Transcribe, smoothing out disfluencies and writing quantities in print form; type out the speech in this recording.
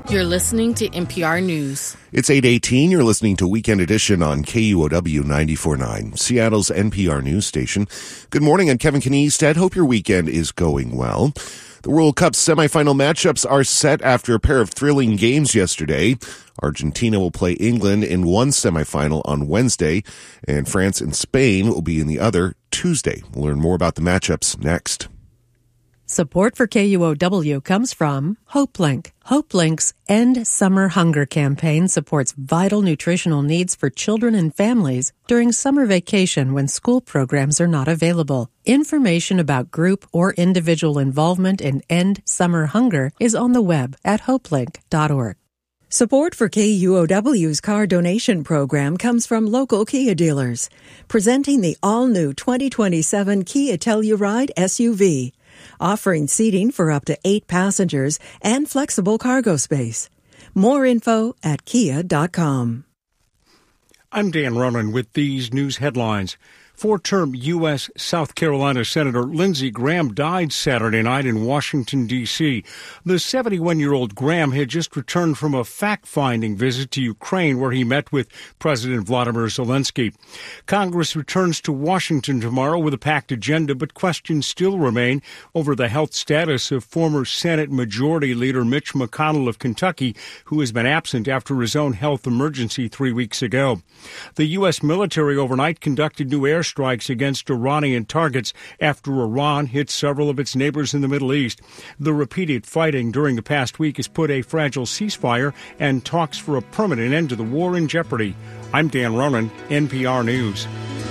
You're listening to NPR News. It's 8:18. You're listening to Weekend Edition on KUOW 94.9, Seattle's NPR news station. Good morning, I'm Kevin Kniested. Hope your weekend is going well. The World Cup semifinal matchups are set after a pair of thrilling games yesterday. Argentina will play England in one semifinal on Wednesday, and France and Spain will be in the other Tuesday. We'll learn more about the matchups next. Support for KUOW comes from HopeLink. HopeLink's End Summer Hunger campaign supports vital nutritional needs for children and families during summer vacation when school programs are not available. Information about group or individual involvement in End Summer Hunger is on the web at hopelink.org. Support for KUOW's car donation program comes from local Kia dealers, presenting the all-new 2027 Kia Telluride SUV. Offering seating for up to 8 passengers and flexible cargo space. More info at kia.com. I'm Dan Ronan with these news headlines. Four-term U.S. South Carolina Senator Lindsey Graham died Saturday night in Washington, D.C. The 71-year-old Graham had just returned from a fact-finding visit to Ukraine where he met with President Vladimir Zelensky. Congress returns to Washington tomorrow with a packed agenda, but questions still remain over the health status of former Senate Majority Leader Mitch McConnell of Kentucky, who has been absent after his own health emergency 3 weeks ago. The U.S. military overnight conducted new airstrikes against Iranian targets after Iran hit several of its neighbors in the Middle East. The repeated fighting during the past week has put a fragile ceasefire and talks for a permanent end to the war in jeopardy. I'm Dan Ronan, NPR News.